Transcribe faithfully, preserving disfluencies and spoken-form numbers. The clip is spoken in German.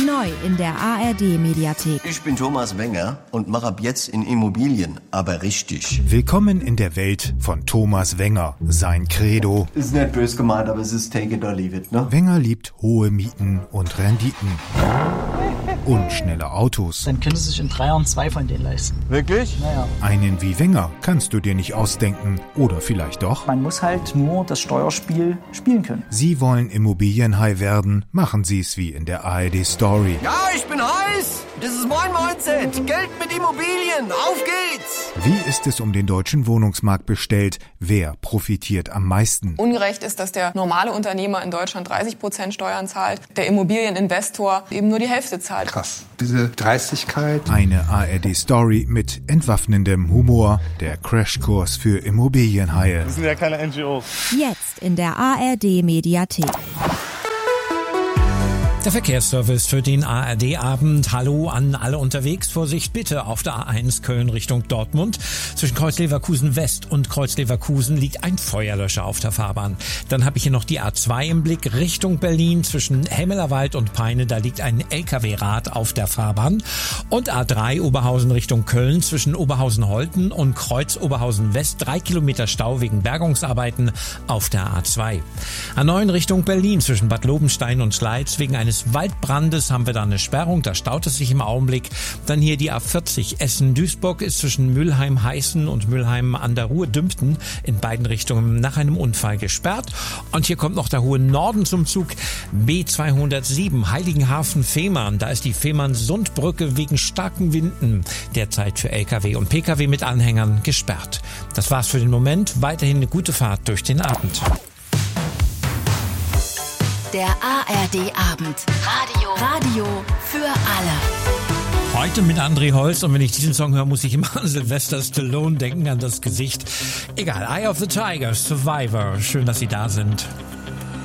Neu in der A R D-Mediathek. Ich bin Thomas Wenger und mache ab jetzt in Immobilien, aber richtig. Willkommen in der Welt von Thomas Wenger. Sein Credo: Ist nicht böse gemeint, aber es ist take it or leave it, ne? Wenger liebt hohe Mieten und Renditen. Und schnelle Autos. Dann können Sie sich in drei Jahren zwei von denen leisten. Wirklich? Naja. Einen wie Wenger kannst du dir nicht ausdenken. Oder vielleicht doch? Man muss halt nur das Steuerspiel spielen können. Sie wollen Immobilienhai werden? Machen Sie es wie in der A R D-Story. Ja, ich bin heiß! Das ist mein Mindset! Geld mit Immobilien! Auf geht's! Wie ist es um den deutschen Wohnungsmarkt bestellt? Wer profitiert am meisten? Ungerecht ist, dass der normale Unternehmer in Deutschland dreißig Prozent Steuern zahlt, der Immobilieninvestor eben nur die Hälfte zahlt. Krass. Diese Dreistigkeit. Eine A R D-Story mit entwaffnendem Humor. Der Crashkurs für Immobilienhaie. Wir sind ja keine N G Os. Jetzt in der A R D-Mediathek. Der Verkehrsservice für den A R D-Abend. Hallo an alle unterwegs. Vorsicht bitte auf der A eins Köln Richtung Dortmund. Zwischen Kreuz-Leverkusen West und Kreuz-Leverkusen liegt ein Feuerlöscher auf der Fahrbahn. Dann habe ich hier noch die A zwei im Blick Richtung Berlin. Zwischen Hemmelerwald und Peine, da liegt ein L K W-Rad auf der Fahrbahn. Und A drei Oberhausen Richtung Köln zwischen Oberhausen-Holten und Kreuz-Oberhausen West. Drei Kilometer Stau wegen Bergungsarbeiten auf der A zwei. A neun Richtung Berlin zwischen Bad Lobenstein und Schleiz wegen eines Waldbrandes haben wir da eine Sperrung, da staut es sich im Augenblick. Dann hier die A vierzig Essen-Duisburg ist zwischen Mülheim-Heißen und Mülheim an der Ruhr-Dümpten in beiden Richtungen nach einem Unfall gesperrt. Und hier kommt noch der hohe Norden zum Zug. B zweihundertsieben Heiligenhafen-Fehmarn, da ist die Fehmarn-Sundbrücke wegen starken Winden derzeit für L K W und P K W mit Anhängern gesperrt. Das war's für den Moment. Weiterhin eine gute Fahrt durch den Abend. Der A R D-Abend. Radio. Radio für alle. Heute mit André Holz, und wenn ich diesen Song höre, muss ich immer an Sylvester Stallone denken, an das Gesicht. Egal, Eye of the Tiger, Survivor. Schön, dass Sie da sind.